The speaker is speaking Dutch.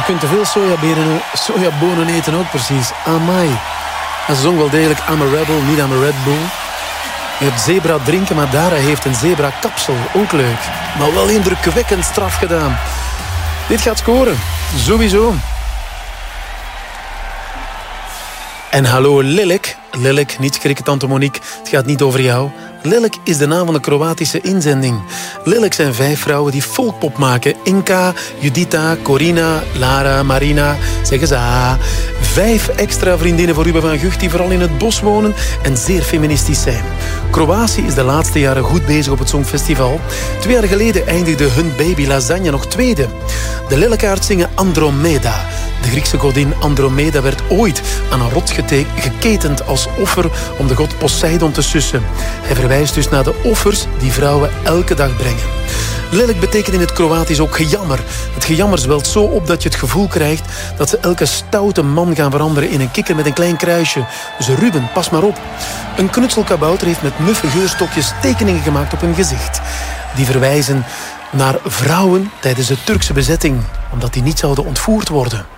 kunt te veel sojabonen eten ook precies. Amai. En ze zong wel degelijk I'm a rebel, niet I'm a Red Bull. Je hebt zebra drinken, maar Dara heeft een zebra kapsel. Ook leuk. Maar wel indrukwekkend straf gedaan. Dit gaat scoren. Sowieso. En hallo Lilik. Lilik, niet schrikken tante Monique. Het gaat niet over jou. Lilik is de naam van de Kroatische inzending. Lilik zijn 5 vrouwen die folkpop maken. Inka, Judita, Corina, Lara, Marina. Zeggen ze 5 extra vriendinnen voor Ruben van Gucht die vooral in het bos wonen en zeer feministisch zijn. Kroatië is de laatste jaren goed bezig op het Songfestival. 2 jaar geleden eindigde hun baby Lasagne nog tweede. De Lillekaart zingen Andromeda. De Griekse godin Andromeda werd ooit aan een rots geketend als offer om de god Poseidon te sussen. Hij verwijst dus naar de offers die vrouwen elke dag brengen. Lelijk betekent in het Kroatisch ook gejammer. Het gejammer zwelt zo op dat je het gevoel krijgt dat ze elke stoute man gaan veranderen in een kikker met een klein kruisje. Dus Ruben, pas maar op. Een knutselkabouter heeft met muffe geurstokjes tekeningen gemaakt op hun gezicht. Die verwijzen naar vrouwen tijdens de Turkse bezetting, omdat die niet zouden ontvoerd worden.